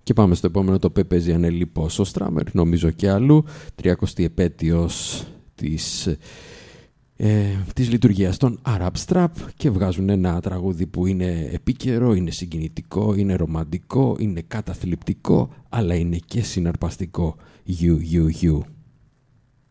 Και πάμε στο επόμενο, το παίζει ανελίπω ο Στράμερ, νομίζω και αλλού. 30η επέτειος της λειτουργίας των Arab Strap και βγάζουν ένα τραγούδι που είναι επίκαιρο, είναι συγκινητικό, είναι ρομαντικό, είναι καταθλιπτικό, αλλά είναι και συναρπαστικό. You.